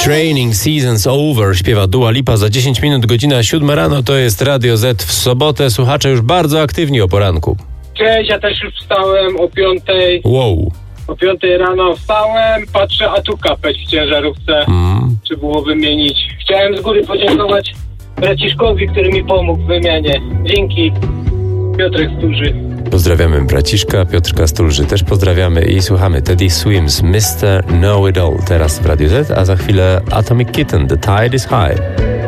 Training Season's Over śpiewa Dua Lipa. Za 10 minut, godzina 7 rano, to jest Radio Z w sobotę. Słuchacze już bardzo aktywni o poranku. Cześć, ja też już wstałem o 5. Wow. O 5 rano wstałem, patrzę, a tu kapeć w ciężarówce. Czy było wymienić? Chciałem z góry podziękować braciszkowi, który mi pomógł w wymianie. Dzięki. Piotrek Stuży. Pozdrawiamy braciszka, Piotrka Stulży też pozdrawiamy i słuchamy Teddy Swims, Mr. Know It All teraz w Radio Z, a za chwilę Atomic Kitten, The Tide is High.